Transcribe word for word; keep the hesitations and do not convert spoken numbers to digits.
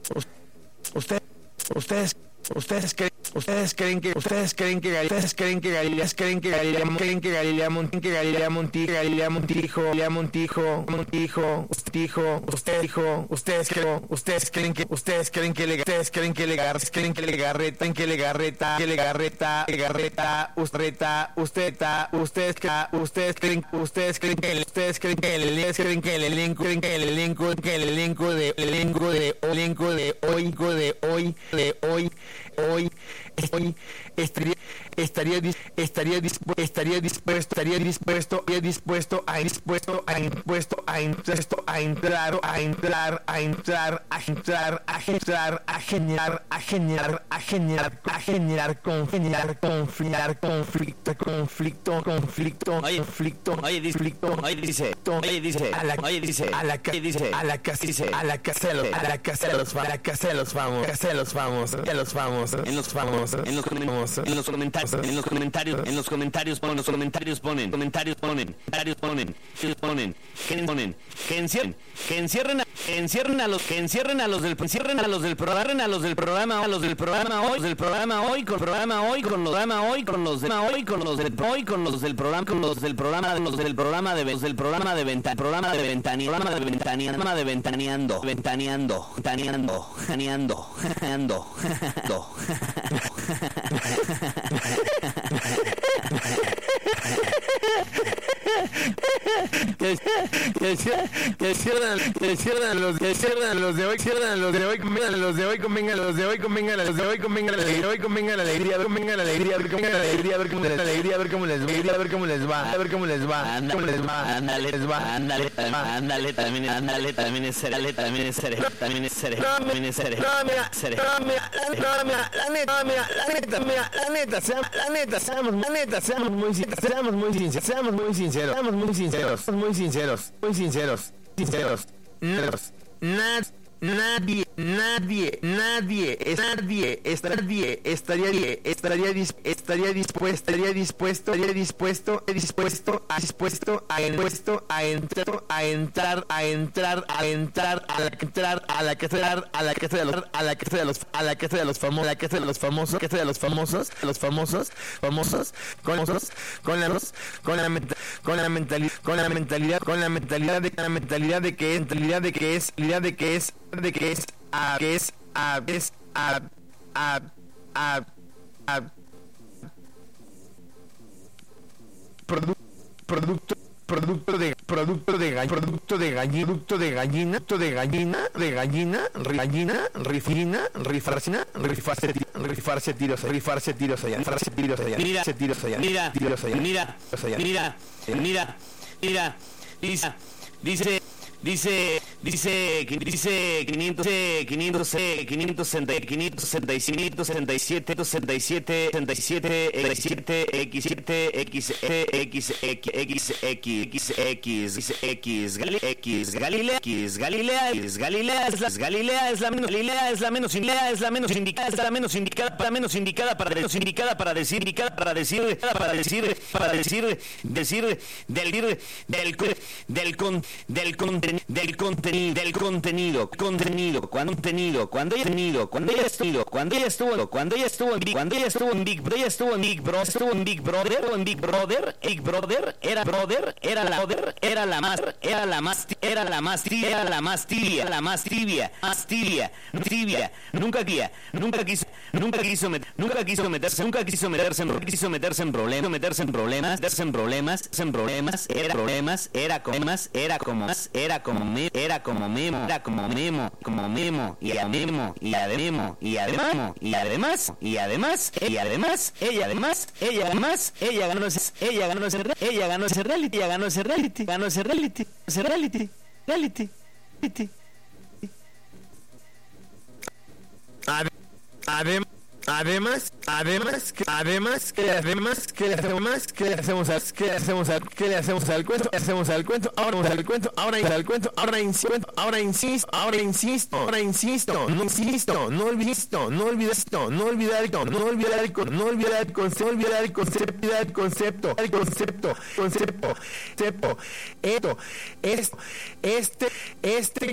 usted, ustedes, ustedes creen, ustedes creen que, ustedes creen que, ustedes creen que Galilea, creen que Galilea, creen que Galilea Montijo, que Galilea Montijo, Galilea Montijo, Galilea Montijo, Montijo, Montijo, usted dijo, ustedes creen, ustedes creen que, ustedes creen que le, ustedes creen que le garres, creen que le garreta, que le garreta, que le garreta, que garreta, ustreta, usteta, ustedes creen, ustedes creen, ustedes creen que, ustedes creen que el, creen que el elenco, creen que el elenco, que el elenco de, elenco de, elenco de hoy, de hoy, de hoy, hoy, hoy estaría estaría estaría dispuesto estaría dispuesto estaría dispuesto estaría dispuesto a dispuesto a impuesto a impuesto a entrar a entrar a entrar a entrar a entrar a generar a generar a generar a generar generar conflicto conflicto conflicto conflicto conflicto oye dice oye dice oye dice a la oye dice a la casa dice a la casa dice a la casa de los a la casa de los a la casa de los vamos casa de los vamos de los vamos en los famosos en los comentarios en los comentarios en los comentarios en los comentarios ponen los comentarios ponen comentarios ponen comentarios ponen que ponen que ponen que encierren que encierren a, que encierren a los que encierren a los del encierren a los del programa a los del programa a los del programa hoy del programa hoy con programa hoy con los programa hoy con los de hoy con los del hoy con los del programa con los del programa los del programa de los del programa de venta programa de ventani programa de ventani programa de ventaneando ventaneando ventaneando ventaneando ventaneando que que que cierran que cierran los que cierran los de hoy cierran los de hoy convengan los de hoy convengan los de hoy convengan los de hoy convengan la alegría hoy convengan la alegría convengan la alegría convengan la alegría a ver cómo les alegría a ver cómo les va a ver cómo les va a ver cómo les va cómo les va ándale les va ándale ándale también ándale también es seré también es seré también es seré también es seré no mira no mira no mira la neta mira la neta mira la neta la neta seamos la neta seamos muy seamos muy sinceros seamos muy sinceros seamos muy sinceros muy sinceros muy sinceros sinceros nadie nadie nadie nadie nadie estaría estaría estaría estaría dispuesto estaría dispuesto estaría dispuesto dispuesto a dispuesto a dispuesto a entrar a entrar a entrar a entrar a la entrar a la que entrar a la que de los a la que de los a la que de los famosos a la que de los famosos que de los famosos los famosos famosos con los con la con la con la mentalidad con la mentalidad con la mentalidad de la mentalidad de que mentalidad de que es mentalidad de que es de que es a que es a es a a a a producto producto producto de producto de producto de gallina producto de gallina producto de gallina de gallina gallina rifina rifarcina rifarse rifarse tiros rifarse tiros allá rifarse tiros allá mira tiros allá mira tiros allá mira mira mira mira dice dice dice dice dice quinientos quinientos quinientos sesenta quinientos sesenta y siete sesenta y siete sesenta y siete sesenta y siete siete x siete x x x x x x x Galilea x Galilea es Galilea es la Galilea es la menos Galilea es la menos indicada es la menos indicada es la menos indicada para menos indicada para menos indicada para decir indicada para decir para decir para decir decir del del del con del contenido del contenido del contenido contenido cuando contenido cuando ella tenido cuando ella estuvo cuando ella estuvo cuando ella estuvo en Big cuando ella estuvo en Big Brother ella estuvo en Big Brother estuvo en Big Brother en Big Brother Big Brother era brother era la brother era la más era la más era la más tibia era la más tibia la más tibia más tibia tibia nunca quería nunca quiso nunca quiso nunca quiso meterse nunca quiso meterse en quiso meterse en problemas meterse en problemas meterse en problemas en problemas era problemas era como más era como más era como me era como memo era como memo como memo y a memo y a memo y además y además y además y además ella además ella además ella ganó ese ella ganó ese ella ganó ese reality ella ganó ese reality ganó ese reality ese reality reality reality además Además, además, que, además, que además, que le hacemos, que le hacemos, al, que le hacemos, al, que le hacemos al cuento, le hacemos al cuento, ahora vamos al cuento, ahora al cuento, ahora insisto, ahora insisto, ahora insisto, ahora insisto, no insisto, no olvido, no olvides esto, no olvidar esto, no olvidar el no olvidar el concepto, no olvidar el concepto, el concepto, el concepto, concepto, concepto, esto, esto, este, este,